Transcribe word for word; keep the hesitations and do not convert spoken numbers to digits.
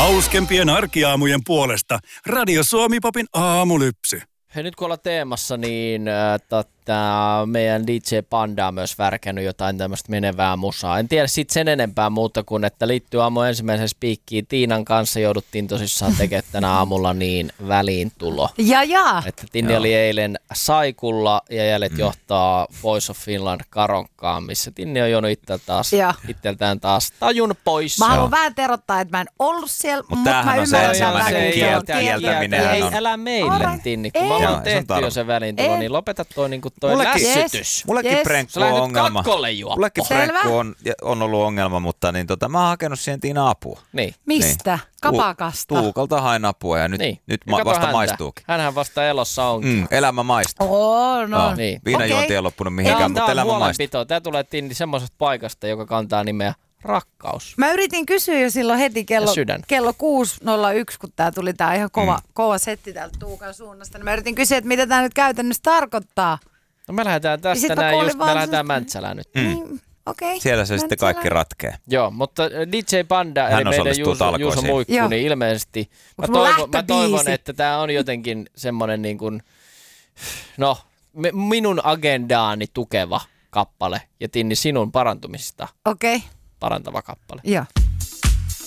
Hauskempien arkiaamujen puolesta Radio Suomi Popin aamulypsy. Hei, nyt kun ollaan teemassa, niin äh, tota, meidän D J Panda on myös värkännyt jotain tämmöistä menevää musaa. En tiedä sit sen enempää muuta kuin, että liittyy aamu ensimmäisen spiikkiin. Tiinan kanssa jouduttiin tosissaan tekemään tänä aamulla niin väliintulo. Ja ja. Että Tinni oli eilen Saikulla ja jäljet mm. johtaa Voice of Finland Karonkkaan, missä Tinni on juonut itseltään taas, itseltään taas tajun pois. Mä haluan vähän terottaa, että mä en ollut siellä, Mut mutta mä ymmärrän sen kieltäminen. Ei, älä meille, Tinni, kun me ollaan tehty jo se väliintulo, niin lopeta toi, niin toi mullekin, lässytys. Mullekin Yes. prenkku on ongelma. Mullekin prenkku on, on ollut ongelma, mutta niin tota, mä oon hakenut siihen Tiina apua. Niin. Mistä? Niin. Kapakasta? Tuukalta hain apua ja nyt, niin. nyt ma- vasta häntä. maistuukin. Hänhän vasta elossa onkin. Mm, elämä maistuu. Oo, no. no. Niin. Viinajuonti Okay. ei loppunut mihinkään, mutta elämä maistuu. huolenpito. Tämä tulee Tinni semmoisesta paikasta, joka kantaa nimeä rakkaus. Mä yritin kysyä jo silloin heti kello, kello kuusi nolla yksi, kun tää tuli tää ihan kova, mm. kova setti täältä Tuukan suunnasta. Mä yritin kysyä, että mitä tää nyt käytännössä tarkoittaa. No me lähdetään tästä näin, just me lähdetään Mäntsälään nyt. Mm. Niin, okay. Siellä se Mäntsälä. sitten kaikki ratkee. Joo, mutta D J Panda, hän eli meidän Juuso, Juuso Muikku, Joo. niin ilmeisesti mä toivon, mä toivon, että tää on jotenkin semmoinen niin kuin, no, me, minun agendaani tukeva kappale ja Tinni sinun parantumisesta Okei. Okay. parantava kappale. Joo.